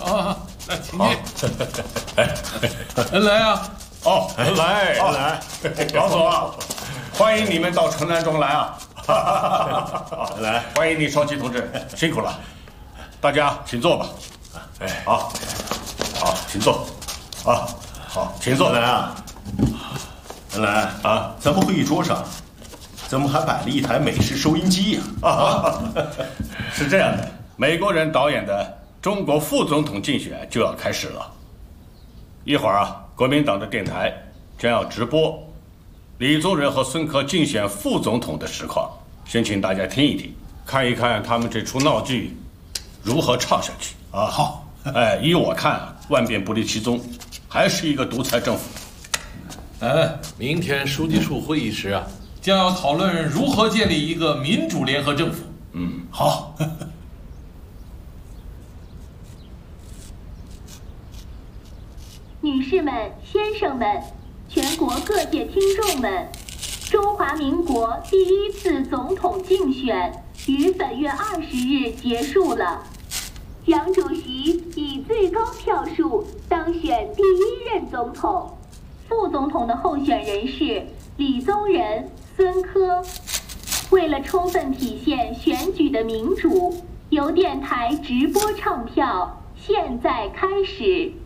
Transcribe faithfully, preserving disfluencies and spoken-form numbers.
啊，来，请进。哎，来啊！ 哦，来来，老总，欢迎你们到城南庄来啊！来，欢迎你少奇同志，辛苦了。大家请坐吧。哎，好，好，请坐。啊，好，请坐。 来啊，来啊，咱们会议桌上怎么还摆了一台美式收音机呀？ 啊，是这样的，美国人导演的中国副总统竞选就要开始了。一会儿啊，国民党的电台将要直播李宗仁和孙科竞选副总统的实况，先请大家听一听，看一看他们这出闹剧如何唱下去啊！ 好， 哎，依我看啊，万变不离其宗，还是一个独裁政府。 嗯，明天书记处会议时啊，将要讨论如何建立一个民主联合政府。 嗯， 好。 女士们、先生们，全国各界听众们，中华民国第一次总统竞选于本月二十日结束了。杨主席以最高票数当选第一任总统，副总统的候选人是李宗仁、孙科。为了充分体现选举的民主，由电台直播唱票，现在开始。